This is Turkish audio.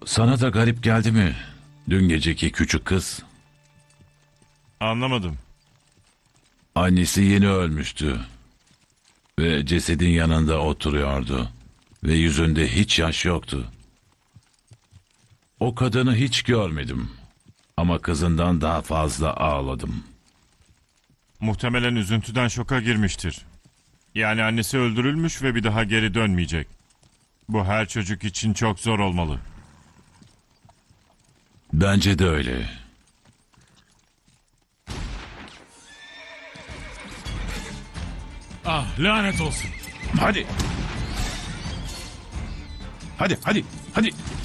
Sana da garip geldi mi? Dün geceki küçük kız. Anlamadım. Annesi yeni ölmüştü. Ve cesedin yanında oturuyordu. Ve yüzünde hiç yaş yoktu. O kadını hiç görmedim. Ama kızından daha fazla ağladım. Muhtemelen üzüntüden şoka girmiştir. Yani annesi öldürülmüş ve bir daha geri dönmeyecek. Bu her çocuk için çok zor olmalı. Bence de öyle. Ah, lanet olsun. Hadi. Hadi.